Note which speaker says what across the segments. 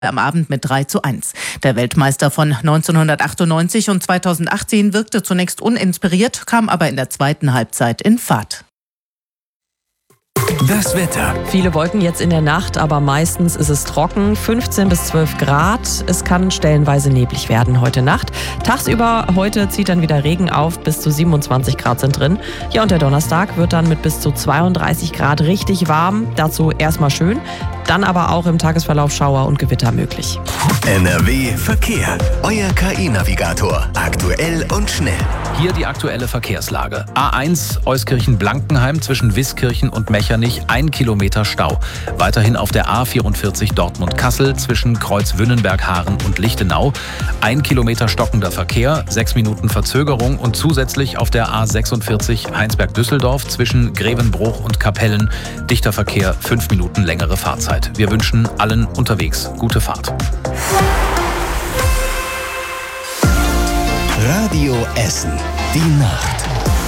Speaker 1: am Abend mit 3:1. Der Weltmeister von 1998 und 2018 wirkte zunächst uninspiriert, kam aber in der zweiten Halbzeit in Fahrt.
Speaker 2: Das Wetter.
Speaker 3: Viele Wolken jetzt in der Nacht, aber meistens ist es trocken. 15 bis 12 Grad. Es kann stellenweise neblig werden heute Nacht. Tagsüber heute zieht dann wieder Regen auf. Bis zu 27 Grad sind drin. Ja, und der Donnerstag wird dann mit bis zu 32 Grad richtig warm. Dazu erstmal schön. Dann aber auch im Tagesverlauf Schauer und Gewitter möglich.
Speaker 2: NRW Verkehr. Euer KI-Navigator. Aktuell und schnell.
Speaker 4: Hier die aktuelle Verkehrslage. A1 Euskirchen-Blankenheim zwischen Wiskirchen und Mechernich 1 Kilometer Stau. Weiterhin auf der A44 Dortmund-Kassel zwischen Kreuz-Wünnenberg-Haaren und Lichtenau 1 Kilometer stockender Verkehr, 6 Minuten Verzögerung und zusätzlich auf der A46 Heinsberg-Düsseldorf zwischen Grevenbruch und Kapellen dichter Verkehr, 5 Minuten längere Fahrzeit. Wir wünschen allen unterwegs gute Fahrt.
Speaker 2: Radio Essen. Die Nacht.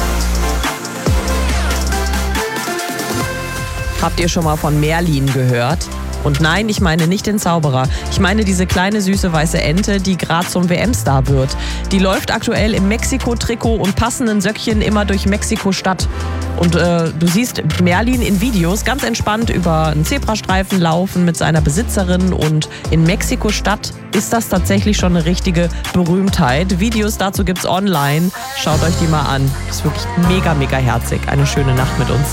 Speaker 3: Habt ihr schon mal von Merlin gehört? Und nein, ich meine nicht den Zauberer. Ich meine diese kleine süße weiße Ente, die gerade zum WM-Star wird. Die läuft aktuell im Mexiko-Trikot und passenden Söckchen immer durch Mexiko-Stadt. Und du siehst Merlin in Videos ganz entspannt über einen Zebrastreifen laufen mit seiner Besitzerin. Und in Mexiko-Stadt ist das tatsächlich schon eine richtige Berühmtheit. Videos dazu gibt's online. Schaut euch die mal an. Ist wirklich mega, mega herzig. Eine schöne Nacht mit uns.